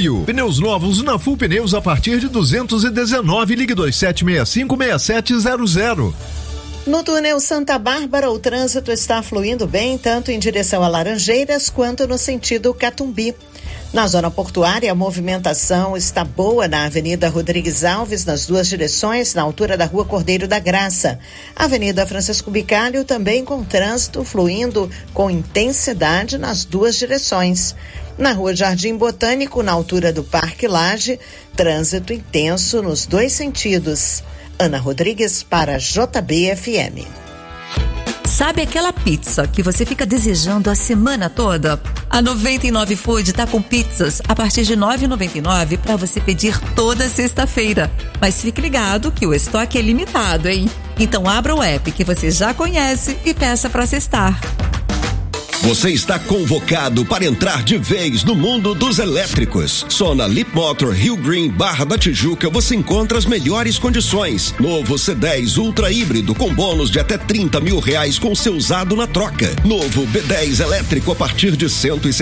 apoio. Pneus novos na Full Pneus a partir de 219, ligue 2765-6700. No túnel Santa Bárbara, o trânsito está fluindo bem, tanto em direção a Laranjeiras quanto no sentido Catumbi. Na zona portuária, a movimentação está boa na Avenida Rodrigues Alves, nas duas direções, na altura da Rua Cordeiro da Graça. Avenida Francisco Bicalho também com trânsito fluindo com intensidade nas duas direções. Na Rua Jardim Botânico, na altura do Parque Lage, trânsito intenso nos dois sentidos. Ana Rodrigues para JBFM. Sabe aquela pizza que você fica desejando a semana toda? A 99 Food tá com pizzas a partir de R$ 9,99 para você pedir toda sexta-feira. Mas fique ligado que o estoque é limitado, hein? Então abra o app que você já conhece e peça para sextar. Você está convocado para entrar de vez no mundo dos elétricos. Só na Lip Motor Rio Green Barra da Tijuca você encontra as melhores condições. Novo C10 Ultra Híbrido com bônus de até R$30 mil com seu usado na troca. Novo B10 elétrico a partir de R$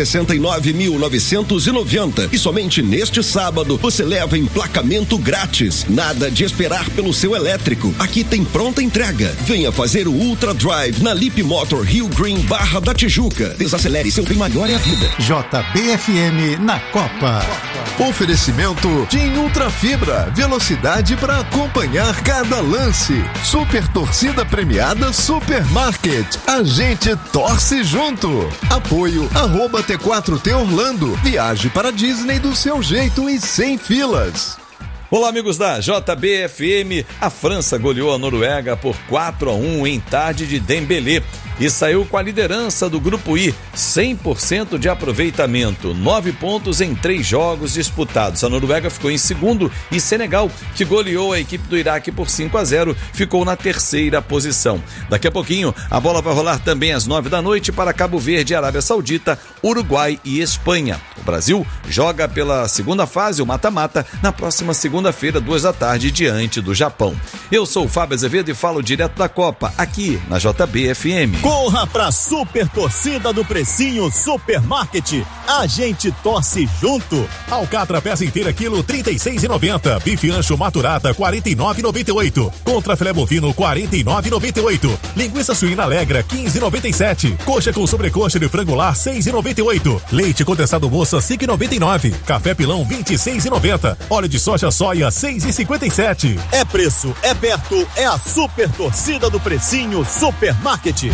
169.990. E somente neste sábado você leva emplacamento grátis. Nada de esperar pelo seu elétrico. Aqui tem pronta entrega. Venha fazer o Ultra Drive na Lip Motor Rio Green Barra da Tijuca. Desacelere, seu bem maior é a vida. JBFM na Copa. Oferecimento TIM Ultra Fibra, velocidade para acompanhar cada lance. Super torcida premiada Supermarket. A gente torce junto. Apoio @T4T Orlando. Viaje para Disney do seu jeito e sem filas. Olá, amigos da JBFM. A França goleou a Noruega por 4-1 em tarde de Dembélé e saiu com a liderança do Grupo I, 100% de aproveitamento, 9 pontos em 3 jogos disputados. A Noruega ficou em segundo e Senegal, que goleou a equipe do Iraque por 5-0, ficou na terceira posição. Daqui a pouquinho, a bola vai rolar também às 9 da noite para Cabo Verde, Arábia Saudita, Uruguai e Espanha. O Brasil joga pela segunda fase, o mata-mata, na próxima segunda-feira, 2 da tarde, diante do Japão. Eu sou o Fábio Azevedo e falo direto da Copa, aqui na JBFM. Corra pra super torcida do Precinho Supermarket. A gente torce junto. Alcatra peça inteira quilo 36,90. Bife ancho maturata 49,98. Contra filé bovino 49,98. Linguiça suína alegra 15,97. Coxa com sobrecoxa de frango lar 6,98. Leite condensado moça 5,99. Café pilão 26,90. Óleo de soja soia 6,57. É preço, é perto, é a super torcida do Precinho Supermarket.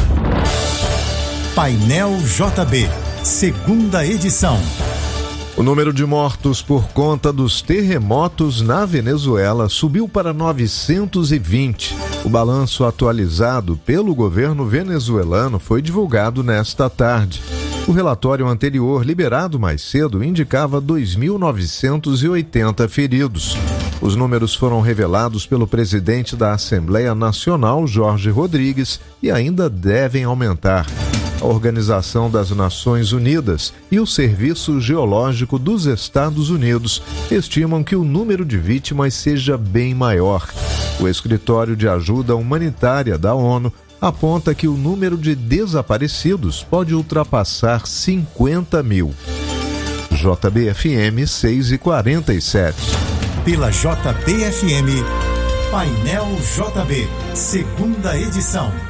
Painel JB, segunda edição. O número de mortos por conta dos terremotos na Venezuela subiu para 920. O balanço atualizado pelo governo venezuelano foi divulgado nesta tarde. O relatório anterior, liberado mais cedo, indicava 2.980 feridos. Os números foram revelados pelo presidente da Assembleia Nacional, Jorge Rodrigues, e ainda devem aumentar. A Organização das Nações Unidas e o Serviço Geológico dos Estados Unidos estimam que o número de vítimas seja bem maior. O Escritório de Ajuda Humanitária da ONU aponta que o número de desaparecidos pode ultrapassar 50 mil. JBFM 6h47. Pela JBFM, Painel JB, segunda edição.